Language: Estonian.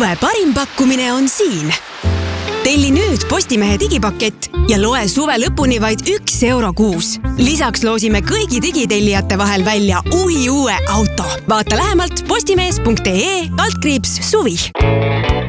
Suve parim pakkumine on siin. Telli nüüd Postimehe digipakett ja loe suve lõpuni vaid €1 kuus. Lisaks loosime kõigi digitellijate vahel välja uue auto. Vaata lähemalt postimees.ee/suvi.